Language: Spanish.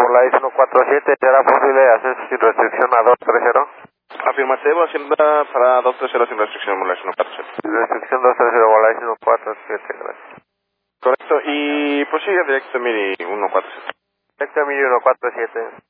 Volais 147, ¿será posible hacer sin restricción a 230? Afirmativo, Hacienda para 230 sin restricción, Volais 147. Restricción 230, Volais 147, gracias. Correcto, y prosigue directo Miri 147. Directo Miri 147.